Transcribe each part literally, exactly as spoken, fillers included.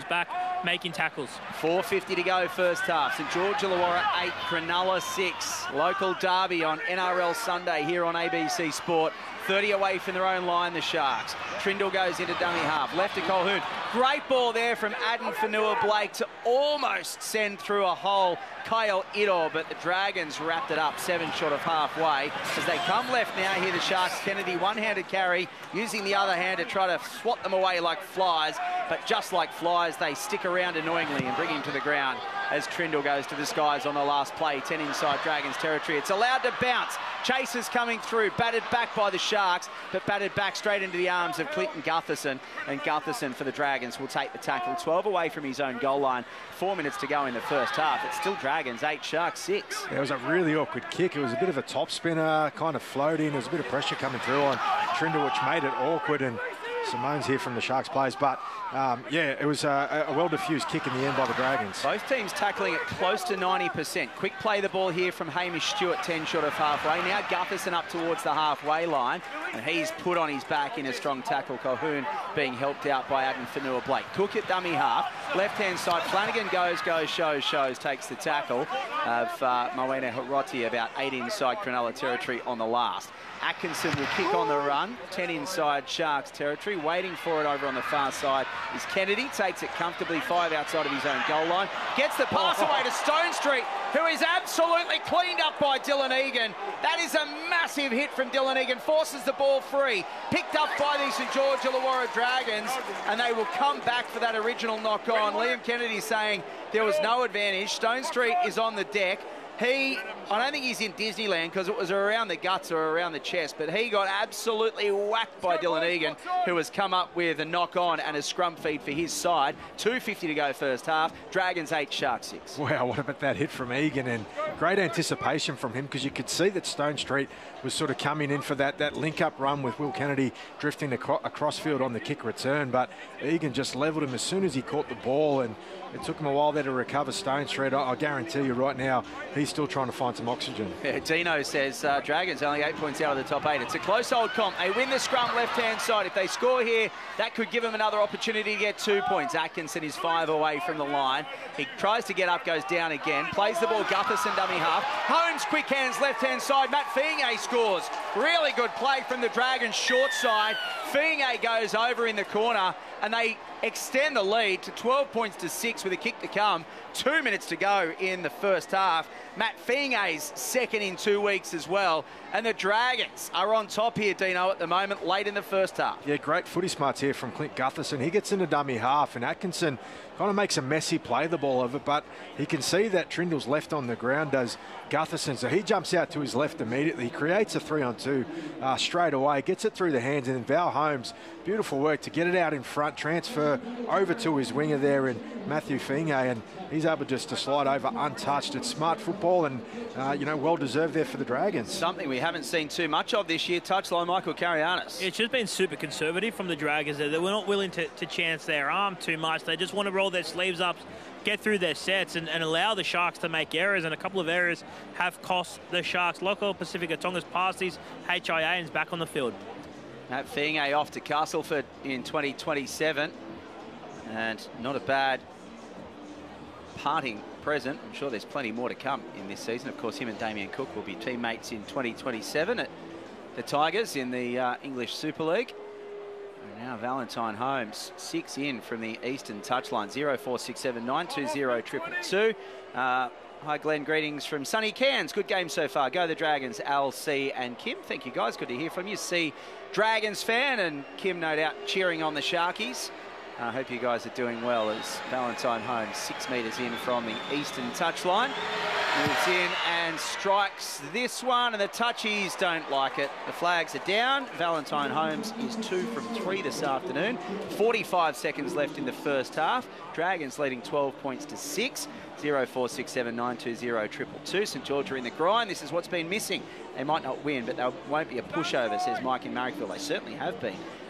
back, making tackles. four fifty to go first half. St George Illawarra eight, Cronulla six. Local derby on N R L Sunday here on A B C Sport. thirty away from their own line, the Sharks. Trindle goes into dummy half. Left to Colquhoun. Great ball there from Addin Fonua-Blake to almost send through a hole Kyle Idor, but the Dragons wrapped it up seven short of halfway. As they come left now, here the Sharks. Kennedy one-handed carry, using the other hand to try to swat them away like flies, but just like flies, they stick around annoyingly and bring him to the ground as Trindle goes to the skies on the last play. ten inside Dragons territory. It's allowed to bounce. Chasers coming through, batted back by the Sharks, but batted back straight into the arms of Clinton Gutherson, and Gutherson for the Dragons will take the tackle. twelve away from his own goal line. Four minutes to go in the first half. It's still Dragons eight, Sharks six. Yeah, it was a really awkward kick. It was a bit of a top spinner, kind of floating. There was a bit of pressure coming through on Trindle, which made it awkward, and Simone's here from the Sharks players, but um, yeah, it was a, a well-diffused kick in the end by the Dragons. Both teams tackling it close to ninety percent. Quick play the ball here from Hamish Stewart, ten short of halfway. Now Gutherson up towards the halfway line, and he's put on his back in a strong tackle. Colquhoun being helped out by Addin Fonua-Blake. Cook at dummy half, left-hand side. Flanagan goes, goes, shows, shows, takes the tackle of uh, Moena Hiroti, about eight inside Cronulla territory on the last. Atkinson will kick on the run, ten inside Sharks territory. Waiting for it over on the far side is Kennedy. Takes it comfortably, five outside of his own goal line. Gets the pass away to Stone Street, who is absolutely cleaned up by Dylan Egan. That is a massive hit from Dylan Egan. Forces the ball free. Picked up by the St George Illawarra Dragons, and they will come back for that original knock on. Liam Kennedy saying there was no advantage. Stone Street is on the deck. He, I don't think he's in Disneyland because it was around the guts or around the chest, but he got absolutely whacked by Dylan Egan, who has come up with a knock-on and a scrum feed for his side. two fifty to go first half. Dragons eight, Sharks six. Wow, what about that hit from Egan, and great anticipation from him, because you could see that Stone Street was sort of coming in for that, that link-up run with Will Kennedy drifting acro across field on the kick return, but Egan just levelled him as soon as he caught the ball, and it took him a while there to recover Stone Street. I, I guarantee you right now, he's still trying to find some oxygen. Yeah, Dino says uh, Dragons only eight points out of the top eight. It's a close old comp. They win the scrum left-hand side. If they score here, that could give them another opportunity to get two points. Atkinson is five away from the line. He tries to get up, goes down again. Plays the ball, Gutherson dummy half. Holmes, quick hands, left-hand side. Matt Fiinge scores. Really good play from the Dragons short side. Fiinge goes over in the corner, and they extend the lead to twelve points to six with a kick to come. Two minutes to go in the first half. Matt Fiinge's second in two weeks as well. And the Dragons are on top here, Dino, at the moment, late in the first half. Yeah, great footy smarts here from Clint Gutherson. He gets into dummy half, and Atkinson kind of makes a messy play the ball over, but he can see that Trindle's left on the ground, does Gutherson. So he jumps out to his left immediately. He creates a three on two uh, straight away, gets it through the hands, and then Val Holmes, beautiful work to get it out in front, transfer over to his winger there in Matthew Fiinge, and he's able just to slide over untouched. It's smart football, and uh, you know, well deserved there for the Dragons. Something we haven't seen too much of this year. Touchline, Michael Karianis. It's just been super conservative from the Dragons. They were not willing to, to chance their arm too much. They just want to roll their sleeves up, get through their sets, and, and allow the Sharks to make errors, and a couple of errors have cost the Sharks. Loco Pacifica Tonga's passes, H I A, and is back on the field. Matt Fiinge off to Castleford in twenty twenty-seven, and not a bad parting present. I'm sure there's plenty more to come in this season. Of course, him and Damien Cook will be teammates in twenty twenty-seven at the Tigers in the uh, English Super League. And now Valentine Holmes, six in from the Eastern touchline. zero four six seven nine two zero two two two. Uh, hi, Glenn. Greetings from sunny Cairns. Good game so far. Go the Dragons, Al, C and Kim. Thank you, guys. Good to hear from you. C, Dragons fan, and Kim, no doubt, cheering on the Sharkies. I uh, hope you guys are doing well as Valentine Holmes, six metres in from the Eastern touchline. Moves in and strikes this one, and the touchies don't like it. The flags are down. Valentine Holmes is two from three this afternoon. forty-five seconds left in the first half. Dragons leading twelve points to six. zero four six seven nine two zero two two two. St George are in the grind. This is what's been missing. They might not win, but they won't be a pushover, says Mike in Marrickville. They certainly have been.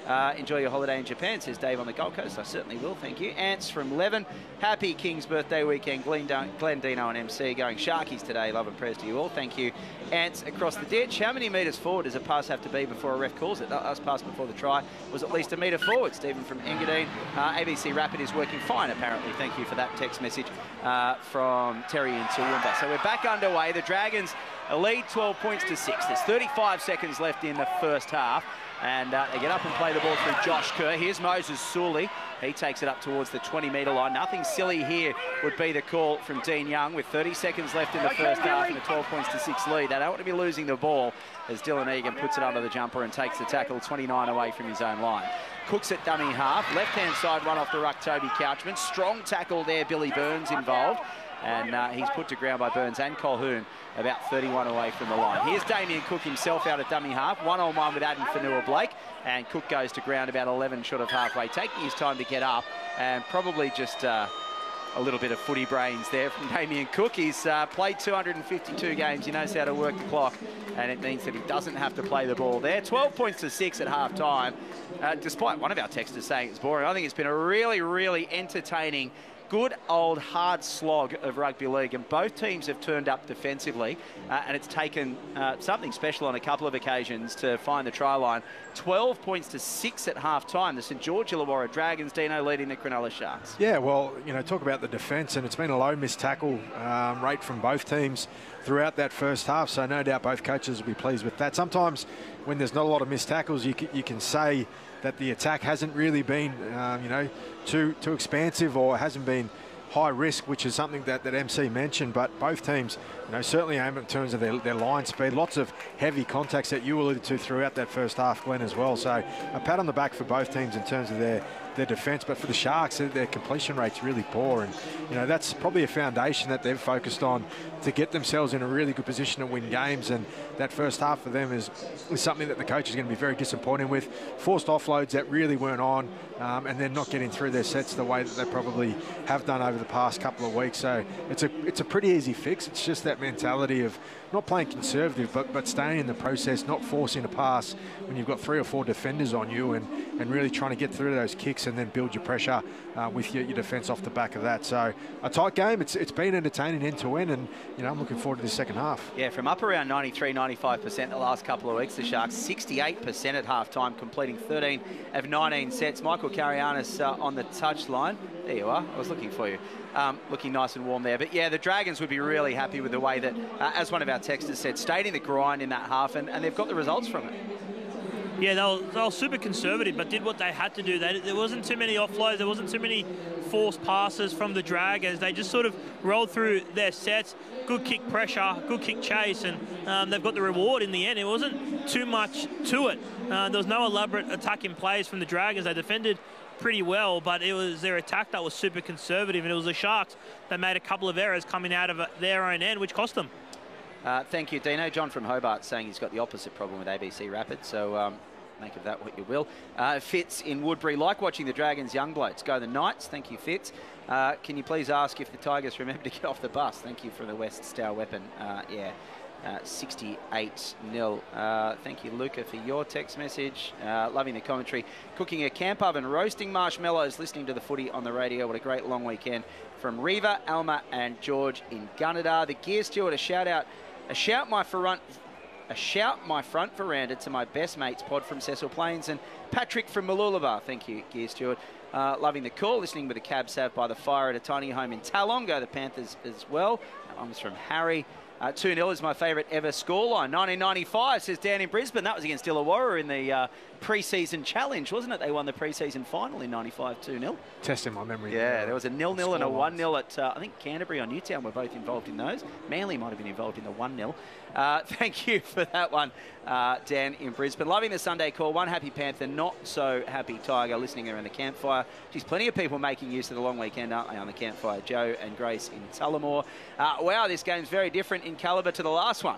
Uh, enjoy your holiday in Japan, says Dave on the Gold Coast. I certainly will, thank you. Ants from Leven. Happy King's birthday weekend. Glendino and M C going Sharkies today. Love and prayers to you all. Thank you. Ants across the ditch. How many metres forward does a pass have to be before a ref calls it? That last pass before the try was at least a metre forward. Stephen from Engadine. Uh, A B C Rapid is working fine, apparently. Thank you for that text message uh, from Terry in Toowoomba. So we're back underway. The Dragons lead twelve points to six. There's thirty-five seconds left in the first half. And uh, they get up and play the ball through Josh Kerr. Here's Moses Sully. He takes it up towards the twenty metre line. Nothing silly here would be the call from Dean Young with thirty seconds left in the first half and a twelve points to six lead. They don't want to be losing the ball as Dylan Egan puts it under the jumper and takes the tackle twenty-nine away from his own line. Cooks at dummy half. Left-hand side run off the ruck, Toby Couchman. Strong tackle there, Billy Burns involved. And uh, he's put to ground by Burns and Colquhoun about thirty-one away from the line. Here's Damien Cook himself out at dummy half. One-on-one with Adam Fanua-Blake. And Cook goes to ground about eleven short of halfway, taking his time to get up. And probably just uh, a little bit of footy brains there from Damien Cook. He's uh, played two hundred fifty-two games. He knows how to work the clock. And it means that he doesn't have to play the ball there. twelve points to six at half-time. Uh, despite one of our texters saying it's boring, I think it's been a really, really entertaining, good old hard slog of rugby league, and both teams have turned up defensively, uh, and it's taken uh, something special on a couple of occasions to find the try line. twelve points to six at half time. The St George Illawarra Dragons, Dino, leading the Cronulla Sharks. Yeah, well, you know, talk about the defence, and it's been a low missed tackle um, rate from both teams throughout that first half, so no doubt both coaches will be pleased with that. Sometimes when there's not a lot of missed tackles, you can, you can say that the attack hasn't really been, um, you know, too too expansive or hasn't been high risk, which is something that, that M C mentioned. But both teams, you know, certainly aim in terms of their, their line speed. Lots of heavy contacts that you alluded to throughout that first half, Glenn, as well. So a pat on the back for both teams in terms of their their defence, but for the Sharks, their, their completion rate's really poor, and you know that's probably a foundation that they've focused on to get themselves in a really good position to win games. And that first half for them is, is something that the coach is going to be very disappointed with. Forced offloads that really weren't on, um, and then not getting through their sets the way that they probably have done over the past couple of weeks. So it's a it's a pretty easy fix. It's just that mentality of not playing conservative, but but staying in the process, not forcing a pass when you've got three or four defenders on you, and and really trying to get through those kicks and then build your pressure uh, with your, your defence off the back of that. So a tight game. It's it's been entertaining end to end, and you know I'm looking forward to the second half. Yeah, from up around ninety-three, ninety-five percent the last couple of weeks, the Sharks sixty-eight percent at half time, completing thirteen of nineteen sets. Michael Carianis uh, on the touchline. There you are. I was looking for you. Um, looking nice and warm there. But yeah, the Dragons would be really happy with the way that, uh, as one of our texters said, stayed in the grind in that half, and, and they've got the results from it. Yeah, they were, they were super conservative, but did what they had to do. They, there wasn't too many offloads. There wasn't too many forced passes from the Dragons. They just sort of rolled through their sets. Good kick pressure, good kick chase, and um, they've got the reward in the end. It wasn't too much to it. Uh, there was no elaborate attacking plays from the Dragons. They defended pretty well, but it was their attack that was super conservative, and it was the Sharks that made a couple of errors coming out of their own end, which cost them. Uh, thank you, Dino. John from Hobart saying he's got the opposite problem with A B C Rapid, so um, make of that what you will. Uh, Fitz in Woodbury, like watching the Dragons young blokes. Go the Knights. Thank you, Fitz. Uh, can you please ask if the Tigers remember to get off the bus? Thank you for the West Star Weapon. Uh, yeah. Uh, sixty-eight nil. Uh, thank you, Luca, for your text message. Uh, loving the commentary. Cooking a camp oven, roasting marshmallows, listening to the footy on the radio. What a great long weekend from Reva, Alma, and George in Gunnedah. The Gear Steward, a shout out, a shout my front, a shout my front veranda to my best mates, Pod from Cecil Plains and Patrick from Mooloolaba. Thank you, Gear Steward. Uh, loving the call, listening with a cab sat by the fire at a tiny home in Talong. Go the Panthers as well. That one was from Harry. Uh, two nil is my favourite ever scoreline. nineteen ninety-five, says Dan in Brisbane. That was against Illawarra in the uh, pre-season challenge, wasn't it? They won the pre-season final in ninety-five, two nil. Testing my memory. Yeah, there was a nil nil and a one nil at, uh, I think Canterbury or Newtown were both involved in those. Manly might have been involved in the one nil. Uh, thank you for that one, uh, Dan in Brisbane. Loving the Sunday call. One happy Panther, not so happy Tiger, listening around the campfire. Geez, plenty of people making use of the long weekend, aren't they, on the campfire? Joe and Grace in Tullamore. Uh, wow, this game's very different in calibre to the last one.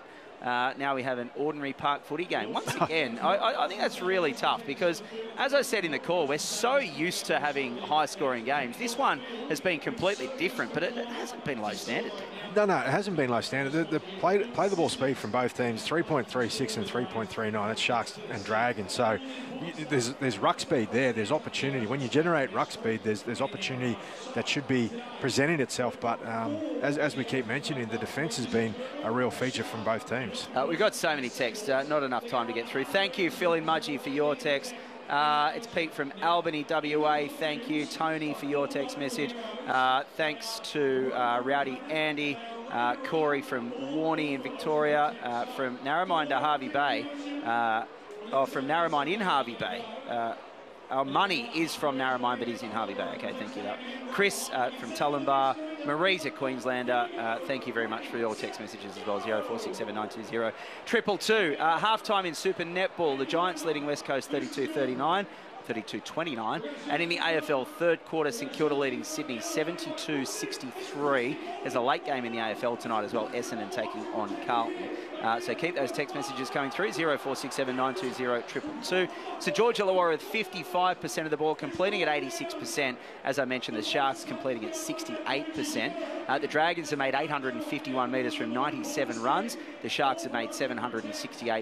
Uh, now we have an ordinary park footy game. Once again, I, I, I think that's really tough because, as I said in the call, we're so used to having high-scoring games. This one has been completely different, but it, it hasn't been low standard. No, no, it hasn't been low standard. The, the play, play the ball speed from both teams, three point three six and three point three nine. That's Sharks and Dragons. So you, there's there's ruck speed there. There's opportunity. When you generate ruck speed, there's there's opportunity that should be presenting itself. But um, as, as we keep mentioning, the defence has been a real feature from both teams. Uh, we've got so many texts, uh, not enough time to get through. Thank you, Phil and Mudgee, for your text. Uh, it's Pete from Albany, W A. Thank you, Tony, for your text message. Uh, thanks to uh, Rowdy Andy, uh, Corey from Warney in Victoria, uh, from Narromine to Harvey Bay, uh, or from Narromine in Harvey Bay. Uh, Our money is from Narromine, but is in Harvey Bay. Okay, thank you. Though. Chris uh, from Tullambar, Marie's a Queenslander. Uh, thank you very much for your text messages as well. zero four six seven nine two zero triple two. Uh, half time in Super Netball. The Giants leading West Coast thirty-two thirty-nine. thirty-two twenty-nine. And in the A F L third quarter, St Kilda leading Sydney seventy-two sixty-three. There's a late game in the A F L tonight as well, Essendon taking on Carlton. Uh, so keep those text messages coming through, zero four six seven nine two zero two two two. So George Illawarra with fifty-five percent of the ball, completing at eighty-six percent. As I mentioned, the Sharks completing at sixty-eight percent. Uh, the Dragons have made eight hundred fifty-one metres from ninety-seven runs. The Sharks have made seven hundred sixty-eight